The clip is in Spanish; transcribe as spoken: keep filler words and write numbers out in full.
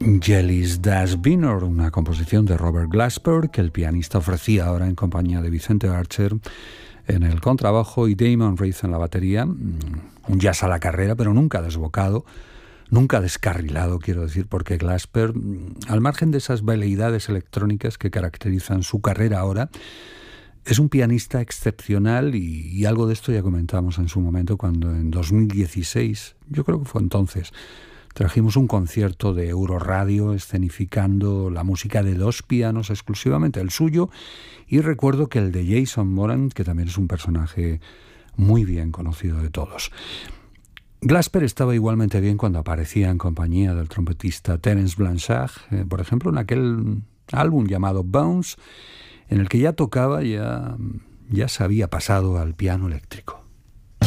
Jelly's Das Wiener, una composición de Robert Glasper que el pianista ofrecía ahora en compañía de Vicente Archer en el contrabajo y Damon Reith en la batería. Un jazz a la carrera, pero nunca desbocado, nunca descarrilado, quiero decir, porque Glasper, al margen de esas veleidades electrónicas que caracterizan su carrera ahora, es un pianista excepcional y, y algo de esto ya comentamos en su momento cuando en dos mil dieciséis, yo creo que fue entonces, trajimos un concierto de Euroradio escenificando la música de dos pianos exclusivamente, el suyo, y recuerdo que el de Jason Moran, que también es un personaje muy bien conocido de todos. Glasper estaba igualmente bien cuando aparecía en compañía del trompetista Terence Blanchard, eh, por ejemplo, en aquel álbum llamado Bones, en el que ya tocaba, ya, ya se había pasado al piano eléctrico.